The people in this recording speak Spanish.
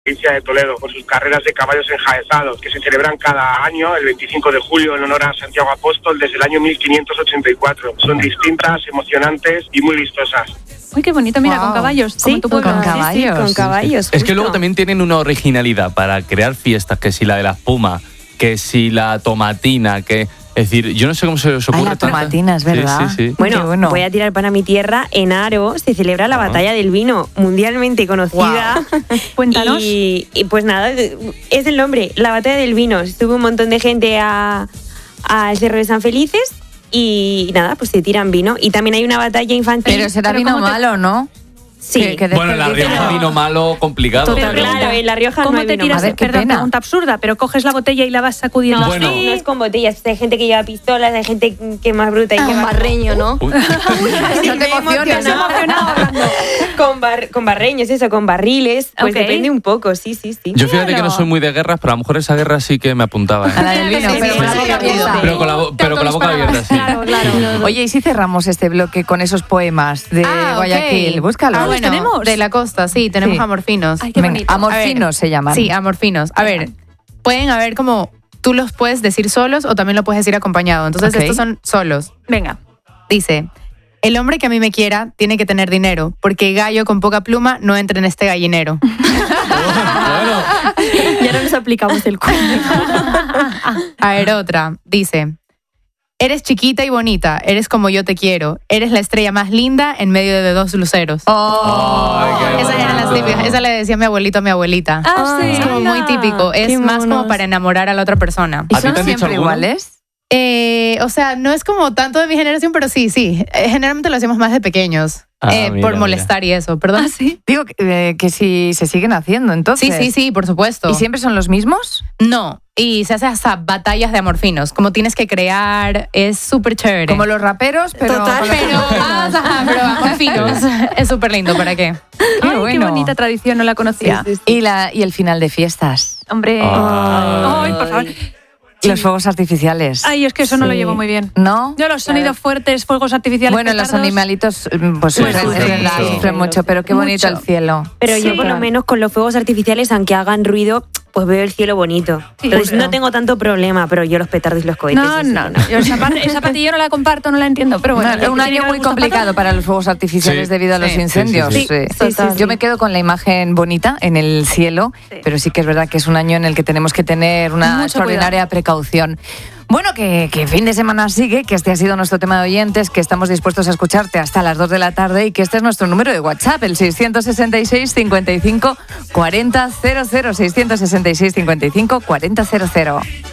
provincia de Toledo, con sus carreras de caballos enjaezados, que se celebran cada año, el 25 de julio, en honor a Santiago Apóstol, desde el año 1584. Son distintas, emocionantes y muy vistosas. Uy, qué bonito, mira, con caballos. Sí, como tu pueblo. con caballos. Sí, con caballos. Es que luego también tienen una originalidad para crear fiestas, que si la de la espuma, que si la tomatina, que... Es decir, yo no sé cómo se os ocurre. La tomatina, es verdad. Sí. Bueno, voy a tirar para mi tierra. En Aro se celebra la batalla del vino, mundialmente conocida. Wow. Cuéntanos. Y pues nada, es el nombre, la batalla del vino. Sube un montón de gente al Cerro de San Felices y nada, pues se tiran vino. Y también hay una batalla infantil. Pero será vino malo, ¿no? Sí. Bueno, en La Rioja vino malo complicado. Pero claro, en La Rioja ¿Cómo no hay te vino tiras? malo. Perdón, pregunta absurda, pero coges la botella y la vas sacudiendo. Bueno. No es con botellas, hay gente que lleva pistolas, hay gente que es más bruta y que Un barreño, ¿no? Uy. No te emociones, ¿no? Con barreños, eso, con barriles, pues Ok. depende un poco, sí. Yo fíjate que no soy muy de guerras, pero a lo mejor esa guerra sí que me apuntaba. A la del vino, Sí, pero sí, con la sí, boca sí, abierta. sí. Pero con la boca abierta, sí. Claro. Oye, ¿y si cerramos este bloque con esos poemas de Ok. Guayaquil? Búscalo. Ah, Bueno, tenemos? de la costa, sí, tenemos Sí. amorfinos. Ay, qué Venga, bonito. amorfinos A ver, se llaman. Sí, amorfinos. A ver, pueden haber como, tú los puedes decir solos o también lo puedes decir acompañado. Entonces, Ok. estos son solos. Venga. Dice, el hombre que a mí me quiera tiene que tener dinero, porque gallo con poca pluma no entra en este gallinero. Bueno, Y ahora nos aplicamos el cuento. A ver, otra. Dice, eres chiquita y bonita, eres como yo te quiero, eres la estrella más linda en medio de dos luceros. Ay, qué Esas eran las bonito. típicas. Esa le decía a mi abuelito a mi abuelita. Ah, sí. Es como muy típico. Es Qué más como monos. para enamorar a la otra persona. ¿Y ¿A ti son te han dicho siempre alguno? iguales? O sea, no es como tanto de mi generación, pero sí. Generalmente lo hacemos más de pequeños. Mira, por molestar y eso. ¿Perdón? Ah, sí. Digo que si se siguen haciendo, entonces. Sí, por supuesto. ¿Y siempre son los mismos? No. Y se hace hasta batallas de amorfinos. Como tienes que crear, es súper chévere. Como los raperos, pero... Total. con los pero, amorfinos. pero amorfinos. Es súper lindo, ¿para qué? Ay, bueno. qué bonita tradición, no la conocía. Y el final de fiestas. Hombre. Ay, por favor. Los fuegos artificiales. Ay, es que eso no lo llevo muy bien. ¿No? Yo los sonidos fuertes, fuegos artificiales. Bueno, los petardos. animalitos pues Sí, sufren mucho, pero qué bonito Mucho. el cielo. Pero Sí. yo por lo menos con los fuegos artificiales, aunque hagan ruido, pues veo el cielo bonito. Sí, Entonces claro. no tengo tanto problema, pero yo los petardos y los cohetes. No. eso sí. Yo esa parte yo no la comparto, no la entiendo, pero bueno. Un año muy complicado para los fuegos artificiales Sí. debido a los Sí. incendios. Sí, sí. Yo me quedo con la imagen bonita en el cielo, pero sí que es verdad que es un año en el que tenemos que tener una Mucho extraordinaria precaución. Bueno, que fin de semana sigue, que este ha sido nuestro tema de oyentes, que estamos dispuestos a escucharte hasta las 2 de la tarde y que este es nuestro número de WhatsApp, el 666 55 40 00, 666 55 40 00.